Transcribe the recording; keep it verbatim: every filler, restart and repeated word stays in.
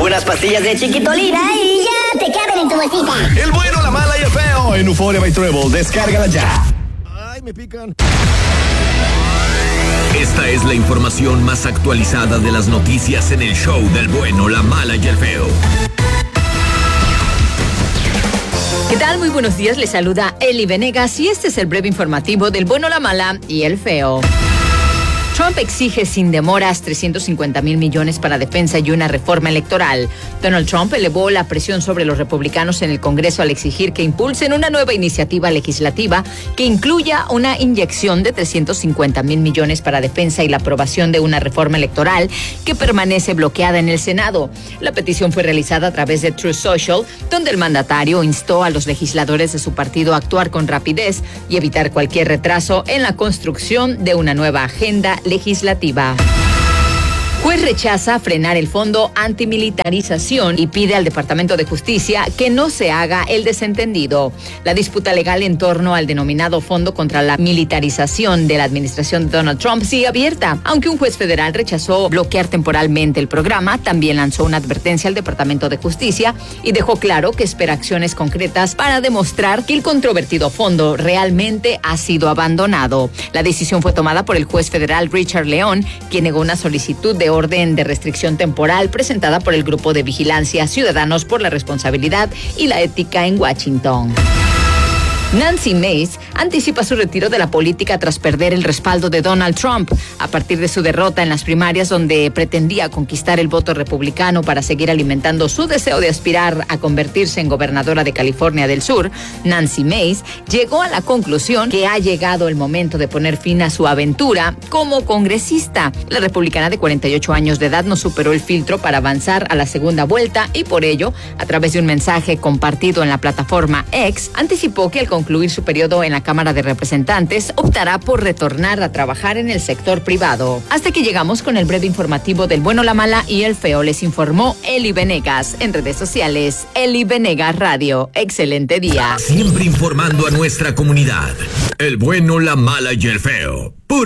Unas pastillas de Chiquitolina y ya te caben en tu bolsita. El bueno, la mala y el feo en Euphoria by Treble. Descárgala ya. Ay, me pican. Esta es la información más actualizada de las noticias en el show del bueno, la mala y el feo. ¿Qué tal? Muy buenos días, les saluda Eli Venegas y este es el breve informativo del bueno, la mala y el feo. Trump exige sin demoras trescientos cincuenta mil millones para defensa y una reforma electoral. Donald Trump elevó la presión sobre los republicanos en el Congreso al exigir que impulsen una nueva iniciativa legislativa que incluya una inyección de trescientos cincuenta mil millones para defensa y la aprobación de una reforma electoral que permanece bloqueada en el Senado. La petición fue realizada a través de Truth Social, donde el mandatario instó a los legisladores de su partido a actuar con rapidez y evitar cualquier retraso en la construcción de una nueva agenda legislativa. Juez rechaza frenar el fondo antimilitarización y pide al Departamento de Justicia que no se haga el desentendido. La disputa legal en torno al denominado Fondo contra la Militarización de la administración de Donald Trump sigue abierta. Aunque un juez federal rechazó bloquear temporalmente el programa, también lanzó una advertencia al Departamento de Justicia y dejó claro que espera acciones concretas para demostrar que el controvertido fondo realmente ha sido abandonado. La decisión fue tomada por el juez federal Richard León, quien negó una solicitud de orden de restricción temporal presentada por el Grupo de Vigilancia Ciudadanos por la Responsabilidad y la Ética en Washington. Nancy Mace anticipa su retiro de la política tras perder el respaldo de Donald Trump. A partir de su derrota en las primarias, donde pretendía conquistar el voto republicano para seguir alimentando su deseo de aspirar a convertirse en gobernadora de California del Sur, Nancy Mace llegó a la conclusión que ha llegado el momento de poner fin a su aventura como congresista. La republicana de cuarenta y ocho años de edad no superó el filtro para avanzar a la segunda vuelta y por ello, a través de un mensaje compartido en la plataforma X, anticipó que el concluir su periodo en la Cámara de Representantes, optará por retornar a trabajar en el sector privado. Hasta que llegamos con el breve informativo del bueno, la mala y el feo. Les informó Eli Venegas. En redes sociales, Eli Venegas Radio. Excelente día. Siempre informando a nuestra comunidad. El bueno, la mala y el feo.